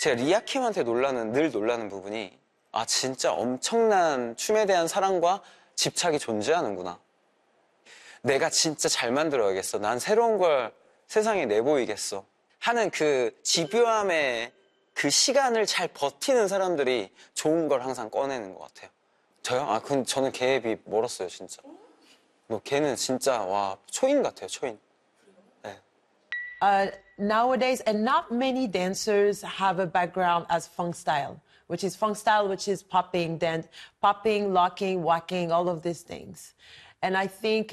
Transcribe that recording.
제가 리아킴한테 늘 놀라는 부분이 아 진짜 엄청난 춤에 대한 사랑과 집착이 존재하는구나. 내가 진짜 잘 만들어야겠어. 난 새로운 걸 세상에 내보이겠어. 하는 그 집요함의 그 시간을 잘 버티는 사람들이 좋은 걸 항상 꺼내는 것 같아요. 저요? 아, 근데 저는 걔비 멀었어요, 진짜. 뭐 걔는 진짜 와 초인 같아요, 초인. 네. Nowadays, and not many dancers have a background as funk style, which is popping, locking, walking, all of these things. And I think